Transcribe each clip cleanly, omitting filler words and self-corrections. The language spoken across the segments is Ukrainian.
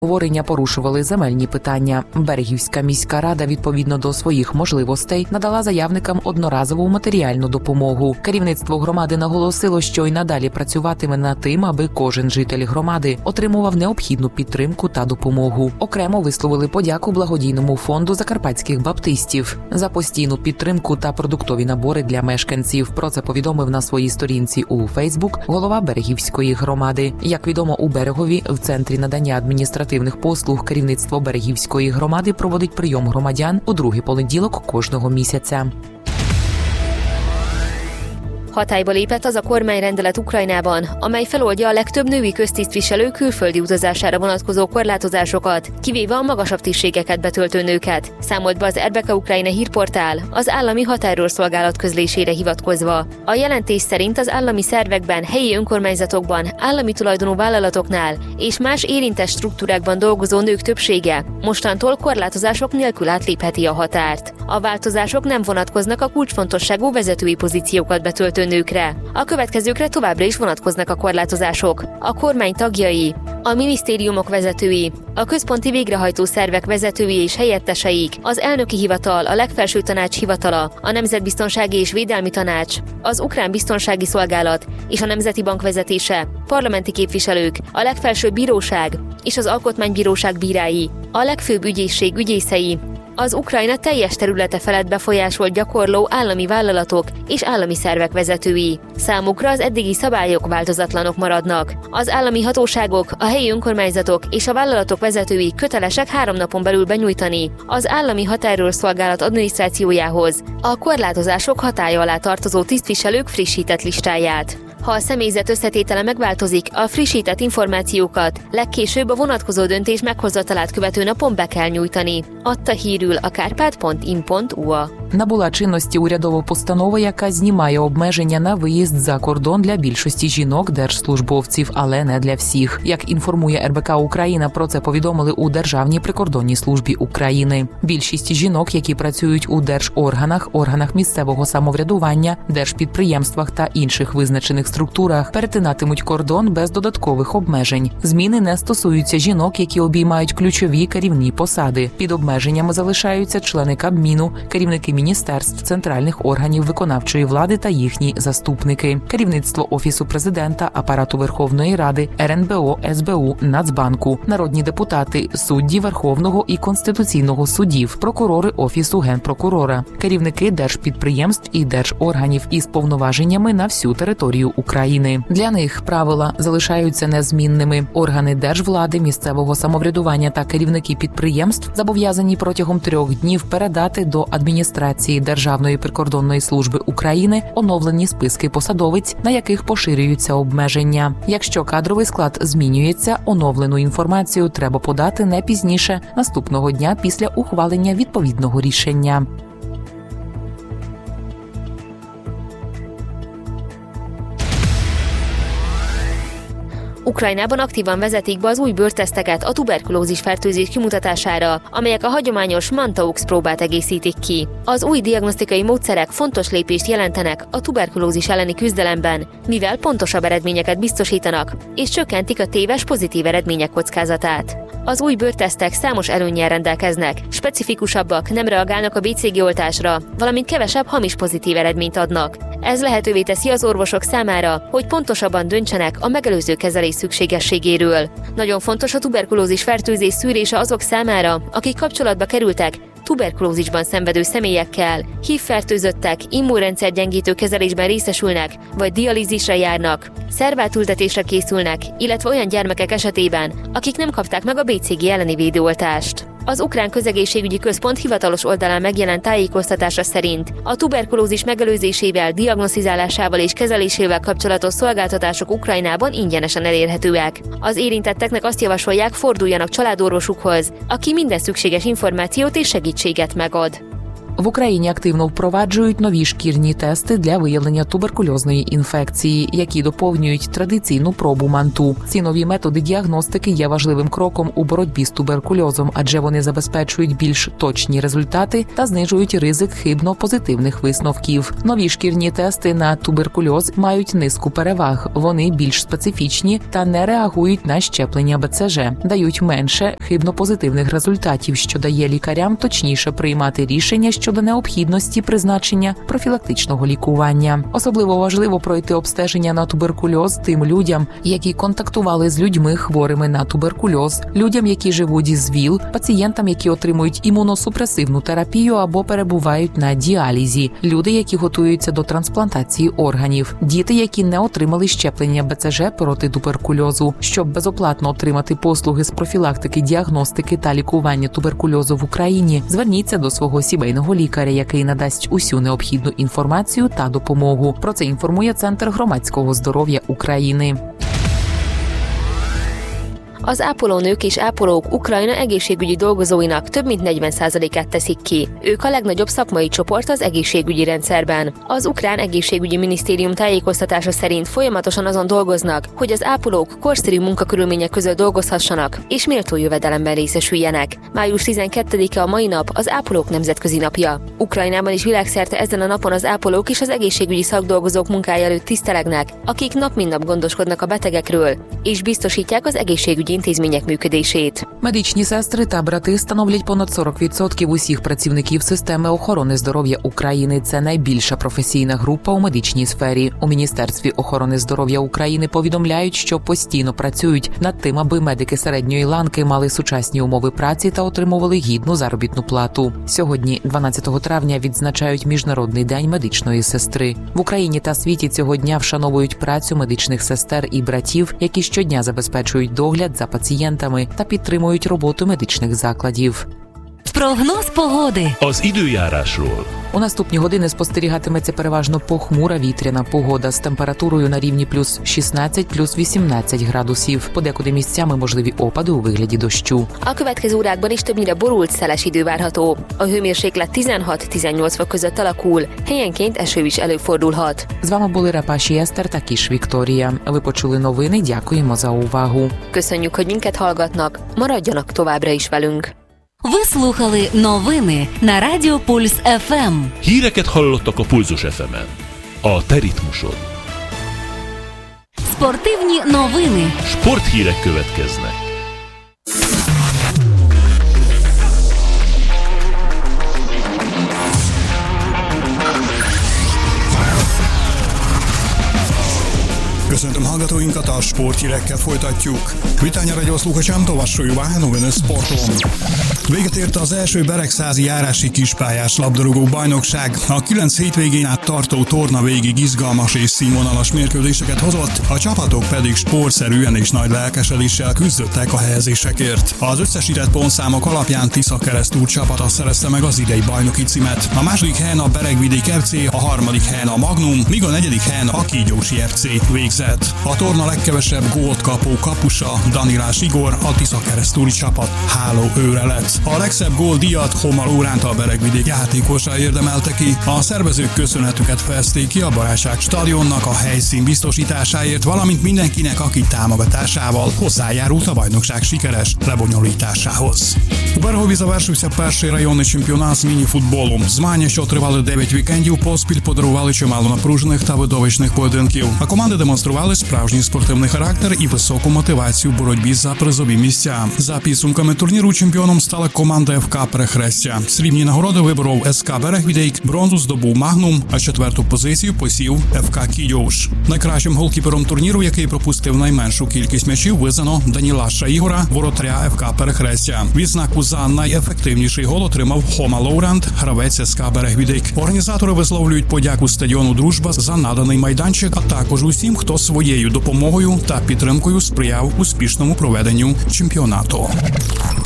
Обговорення порушували земельні питання. Берегівська міська рада відповідно до своїх можливостей надала заявникам одноразову матеріальну допомогу. Керівництво громади наголосило, що й надалі працюватиме над тим, аби кожен житель громади отримував необхідну підтримку та допомогу. Окремо висловили подяку благодійному фонду закарпатських баптистів за постійну підтримку та продуктові набори для мешканців. Про це повідомив на своїй сторінці у Фейсбук голова Берегівської громади. Як відомо, у Берегові в центрі надання адміністративних послуг керівництво Берегівської громади проводить прийом громадян у другий понеділок кожного місяця. Hatályba lépett az a kormányrendelet Ukrajnában, amely feloldja a legtöbb női köztisztviselő külföldi utazására vonatkozó korlátozásokat, kivéve a magasabb tisztségeket betöltő nőket, számolt be az RBK Ukrajna hírportál az állami határőrszolgálat közlésére hivatkozva. A jelentés szerint az állami szervekben, helyi önkormányzatokban, állami tulajdonú vállalatoknál és más érintett struktúrákban dolgozó nők többsége mostantól korlátozások nélkül átlépheti a határt. A változások nem vonatkoznak a kulcsfontosságú vezetői pozíciókat betöltő nőkre. A következőkre továbbra is vonatkoznak a korlátozások. A kormány tagjai, a minisztériumok vezetői, a központi végrehajtó szervek vezetői és helyetteseik, az elnöki hivatal, a legfelső tanács hivatala, a Nemzetbiztonsági és Védelmi Tanács, az Ukrán Biztonsági Szolgálat és a Nemzeti Bank vezetése, parlamenti képviselők, a legfelsőbb bíróság és az Alkotmánybíróság bírái, a legfőbb ügyészség ügyészei, az Ukrajna teljes területe felett befolyásolt gyakorló állami vállalatok és állami szervek vezetői. Számukra az eddigi szabályok változatlanok maradnak. Az állami hatóságok, a helyi önkormányzatok és a vállalatok vezetői kötelesek 3 napon belül benyújtani az állami határőrszolgálat adminisztrációjához a korlátozások hatálya alá tartozó tisztviselők frissített listáját. Ha a személyzet összetétele megváltozik, a frissített információkat legkésőbb a vonatkozó döntés meghozatalát követő napon be kell nyújtani, adta hírül a karpat.in.ua. Набула чинності урядова постанова, яка знімає обмеження на виїзд за кордон для більшості жінок-держслужбовців, але не для всіх. Як інформує РБК Україна, про це повідомили у Державній прикордонній службі України. Більшість жінок, які працюють у держорганах, органах місцевого самоврядування, держпідприємствах та інших визначених структурах, перетинатимуть кордон без додаткових обмежень. Зміни не стосуються жінок, які обіймають ключові керівні посади. Під обмеженнями залишаються члени Кабміну, керівники міністерств, центральних органів виконавчої влади та їхні заступники, керівництво Офісу президента, Апарату Верховної Ради, РНБО, СБУ, Нацбанку, народні депутати, судді Верховного і Конституційного судів, прокурори Офісу Генпрокурора, керівники держпідприємств і держорганів із повноваженнями на всю територію України. Для них правила залишаються незмінними. Органи держвлади, місцевого самоврядування та керівники підприємств зобов'язані протягом 3 днів передати до адміністрації Державної прикордонної служби України оновлені списки посадовиць, на яких поширюються обмеження. Якщо кадровий склад змінюється, оновлену інформацію треба подати не пізніше наступного дня після ухвалення відповідного рішення. Ukrajnában aktívan vezetik be az új bőrteszteket a tuberkulózis fertőzés kimutatására, amelyek a hagyományos Mantaux próbát egészítik ki. Az új diagnosztikai módszerek fontos lépést jelentenek a tuberkulózis elleni küzdelemben, mivel pontosabb eredményeket biztosítanak, és csökkentik a téves pozitív eredmények kockázatát. Az új bőrtesztek számos előnnyel rendelkeznek, specifikusabbak, nem reagálnak a BCG oltásra, valamint kevesebb hamis pozitív eredményt adnak. Ez lehetővé teszi az orvosok számára, hogy pontosabban döntsenek a megelőző kezelés szükségességéről. Nagyon fontos a tuberkulózis fertőzés szűrése azok számára, akik kapcsolatba kerültek tuberkulózisban szenvedő személyekkel, HIV-fertőzöttek, immunrendszergyengítő kezelésben részesülnek, vagy dialízisre járnak, szervátültetésre készülnek, illetve olyan gyermekek esetében, akik nem kapták meg a BCG elleni védőoltást. Az Ukrán Közegészségügyi Központ hivatalos oldalán megjelent tájékoztatása szerint a tuberkulózis megelőzésével, diagnosztizálásával és kezelésével kapcsolatos szolgáltatások Ukrajnában ingyenesen elérhetőek. Az érintetteknek azt javasolják, forduljanak családorvosukhoz, aki minden szükséges információt és segítséget megad. В Україні активно впроваджують нові шкірні тести для виявлення туберкульозної інфекції, які доповнюють традиційну пробу МАНТУ. Ці нові методи діагностики є важливим кроком у боротьбі з туберкульозом, адже вони забезпечують більш точні результати та знижують ризик хибно-позитивних висновків. Нові шкірні тести на туберкульоз мають низку переваг. Вони більш специфічні та не реагують на щеплення БЦЖ, дають менше хибно-позитивних результатів, що дає лікарям точніше приймати рішення щодо необхідності призначення профілактичного лікування. Особливо важливо пройти обстеження на туберкульоз тим людям, які контактували з людьми хворими на туберкульоз, людям, які живуть із ВІЛ, пацієнтам, які отримують імуносупресивну терапію або перебувають на діалізі, люди, які готуються до трансплантації органів, діти, які не отримали щеплення БЦЖ проти туберкульозу. Щоб безоплатно отримати послуги з профілактики, діагностики та лікування туберкульозу в Україні, зверніться до свого сімейного лікаря, який надасть усю необхідну інформацію та допомогу. Про це інформує Центр громадського здоров'я України. Az ápolónők és ápolók Ukrajna egészségügyi dolgozóinak több mint 40%-át teszik ki. Ők a legnagyobb szakmai csoport az egészségügyi rendszerben. Az ukrán egészségügyi minisztérium tájékoztatása szerint folyamatosan azon dolgoznak, hogy az ápolók korszerű munkakörülmények között dolgozhassanak és méltó jövedelemben részesüljenek. Május 12-e a mai nap az ápolók nemzetközi napja. Ukrajnában is világszerte ezen a napon az ápolók és az egészségügyi szakdolgozók munkája előtt tisztelegnek, akik nap mint nap gondoskodnak a betegekről és biztosítják az egészségügyi інтизміняк мюкидейшит. Медичні сестри та брати становлять понад 40% усіх працівників системи охорони здоров'я України. Це найбільша професійна група у медичній сфері. У Міністерстві охорони здоров'я України повідомляють, що постійно працюють над тим, аби медики середньої ланки мали сучасні умови праці та отримували гідну заробітну плату. Сьогодні, 12 травня, відзначають Міжнародний день медичної сестри. В Україні та світі цього дня вшановують працю медичних сестер і братів, які щодня забезпечують догляд за пацієнтами та підтримують роботу медичних закладів. Прогноз погоди. Az időjárásról. У наступні години спостерігатиметься переважно похмура вітряна погода з температурою на рівні плюс 16, плюс 18 градусів. Подекуди місцями можливі опади у вигляді дощу. A következő órákban is többnyire borult, szeles idő várható. A hőmérséklet 16-18 fok között alakul, helyenként eső is előfordulhat. З вами були Рапаші Естер та Кіш Вікторія. Ви почули новини, дякуємо за увагу. Köszönjük, hogy minket hallgatnak, maradjanak továbbra is velünk. Ви слухали новини на Радіо Пульс ФМ. Híreket hallottak a Pulzus FM-en. A te ritmusod. Спортивні новини. Sporthírek következnek. Köszöntöm hallgatóinkat, a sporthírekkel folytatjuk. Vítányra egy sluchačám tovašuju noviny sportom. Véget ért az első beregszázi járási kispályás labdarúgó bajnokság. A 9 hétvégén át tartó torna végig izgalmas és színvonalas mérkőzéseket hozott, a csapatok pedig sportszerűen és nagy lelkesedéssel küzdöttek a helyezésekért. Az összesített pontszámok alapján Tiszakeresztúr csapata szerezte meg az idei bajnoki címet. A második helyen a Beregvidék FC, a harmadik helyen a Magnum, míg a negyedik helyen a Kígyósi FC végzett. A torna legkevesebb gólt kapó kapusa, Danilás Igor, a Tiszakeresztúri csapat hálóőre lett. A legszebb góldíjat Homa Lóránt, a Beregvidék játékosa érdemelte ki. A szervezők köszönetüket fejezték ki a Barátság stadionnak a helyszín biztosításáért, valamint mindenkinek, aki támogatásával hozzájárult a bajnokság sikeres lebonyolításához. У Берегові завершився перший районний чемпіонат з міні-футболу. Змагання, що тривали 9 вікендів, поспіль подарували чимало напружених та видовищних поєдинків. А команди демонстрували справжній спортивний характер і високу мотивацію в боротьбі за призові місця. За підсумками турніру чемпіоном стала команда ФК Перехрестя. Срібні нагороди виборов СК Берегвідейк, бронзу здобув Магнум, а четверту позицію посів ФК Кідьош. Найкращим голкіпером турніру, який пропустив найменшу кількість м'ячів, визнано Данілаша Ігора, воротаря ФК Перехрестя. Відзнаку за найефективніший гол отримав Хома Лоуранд, гравець СК Берегвідейк. Організатори висловлюють подяку стадіону «Дружба» за наданий майданчик, а також усім, хто своєю допомогою та підтримкою сприяв успішному проведенню чемпіонату.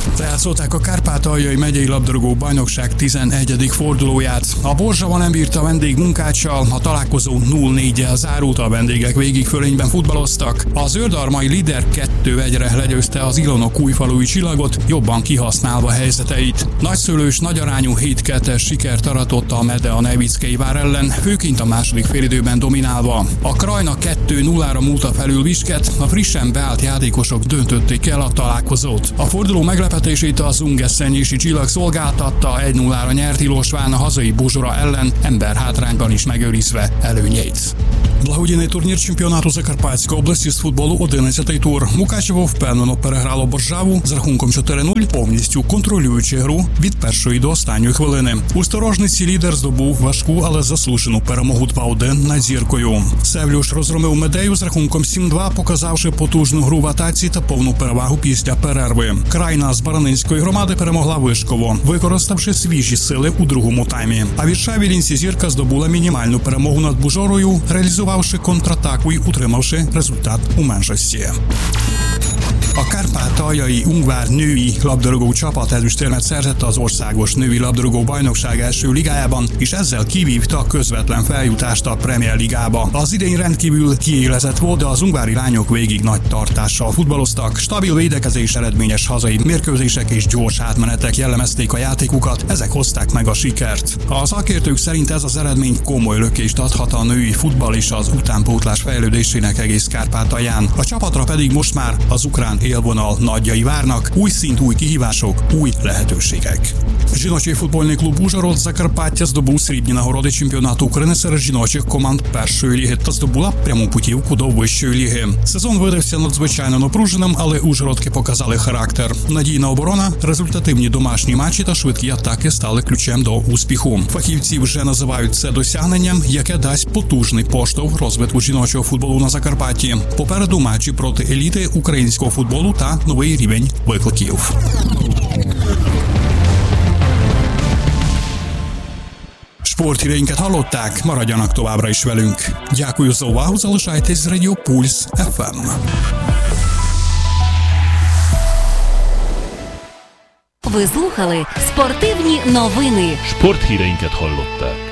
Lejátszották a Kárpátaljai megyei labdarúgó bajnokság 11. fordulóját. A Borzsava nem bírta vendégmunkáccsal, a találkozó 0-4-jel zárult, a vendégek végig fölényben futballoztak. A zöldarmai Lider 2-1-re legyőzte az Ilonok újfalui Csillagot, jobban kihasználva helyzeteit. Nagyszőlős nagyarányú 7-2-es sikert aratott a Mede a Nevickei Vár ellen, főként a második félidőben dominálva. A Krajna 2-0-ra múlta felül Visket, a frissen beállt játékosok döntötték el a találkozót. A forduló meglepetését az Ungesztenyési Csillag szolgáltatta, 1-0-ra nyert Ilosván a hazai Bozsora ellen, emberhátrányban is megőrizve előnyeit. Благодійний турнір чемпіонату Закарпатської області з футболу 11-й тур. Мукачево впевнено переграло Боржаву з рахунком 4-0, повністю контролюючи гру від першої до останньої хвилини. У Сторожниці Лідер здобув важку, але заслужену перемогу 2-1 над Зіркою. Севлюш розгромив Медею з рахунком 7-2, показавши потужну гру в атаці та повну перевагу після перерви. Крайна з Баранинської громади перемогла Вишково, використавши свіжі сили у другому таймі. А від Шавілінці Зірка здобула мінімальну перемогу над Бужорою, реалізувавши контратаку і утримавши результат у меншості. A Kárpátaljai Ungvár női labdarúgó csapat ezüstérmet szerzett az országos női labdarúgó bajnokság első ligájában, és ezzel kivívta a közvetlen feljutást a Premier Ligába. Az idény rendkívül kiélezett volt, de az ungvári lányok végig nagy tartással futballoztak. Stabil védekezés, eredményes hazai mérkőzések és gyors átmenetek jellemezték a játékukat, ezek hozták meg a sikert. A szakértők szerint ez az eredmény komoly lökést adhat a női futball és az utánpótlás fejlődésének egész Kárpátalján. A csapatra pedig most már az ukrán élvonal nagyjai várnak, új szint, új kihívások, új lehetőségek. Жіночий футбольний клуб «Ужгород» Закарпаття здобув срібні нагороди чемпіонату України серед жіночих команд першої ліги та здобула пряму путівку до вищої ліги. Сезон видався надзвичайно напруженим, але ужгородки показали характер. Надійна оборона, результативні домашні матчі та швидкі атаки стали ключем до успіху. Фахівці вже називають це досягненням, яке дасть потужний поштовх розвитку жіночого футболу на Закарпатті. Попереду матчі проти еліти українського футболу та новий рівень викликів. Sporthíreinket hallották, maradjanak továbbra is velünk. Дякую за увагу, залишайтесь з Радіо Пульс FM. Ви слухали спортивні новини. Sporthíreinket hallották.